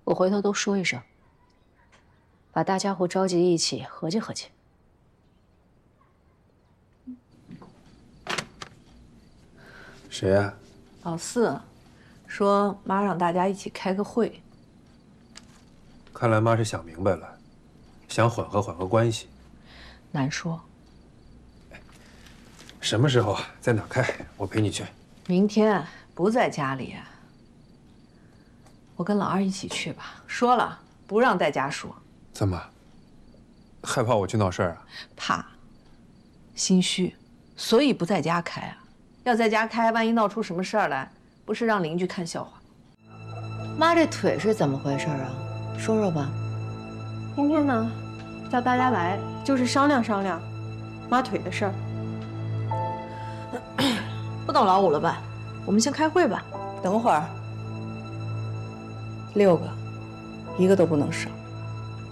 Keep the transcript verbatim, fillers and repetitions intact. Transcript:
我回头都说一声，把大家伙召集一起合计合计。 谁呀？ 老四说妈让大家一起开个会。 看来妈是想明白了，想缓和缓和关系。 难说。 什么时候啊？在哪开？我陪你去。 明天不在家里，我跟老二一起去吧。说了不让在家说。 怎么？害怕我去闹事儿啊？ 怕，心虚，所以不在家开啊。要在家开，万一闹出什么事儿来，不是让邻居看笑话。 妈，这腿是怎么回事啊？说说吧。 今天呢，叫大家来就是商量商量妈腿的事儿。 不等老五了吧？我们先开会吧。 等会儿，六个，一个都不能少。